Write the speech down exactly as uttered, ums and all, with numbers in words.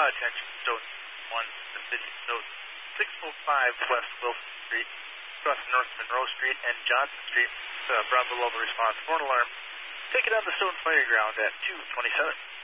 attention, Stoughton one, the city of Stoughton. six oh five West Wilson Street, across North Monroe Street and Johnson Street. Uh, Bravo Level response for an alarm. Take it on the Stoughton Fire Ground at two twenty-seven.